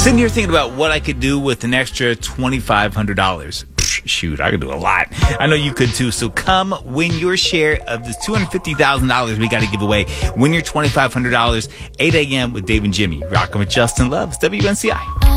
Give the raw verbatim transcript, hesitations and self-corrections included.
Sitting here thinking about what I could do with an extra twenty-five hundred dollars. Shoot, I could do a lot. I know you could too. So come win your share of the two hundred fifty thousand dollars we got to give away. Win your twenty-five hundred dollars, eight a.m. with Dave and Jimmy. Rocking with Justin Loves, W N C I.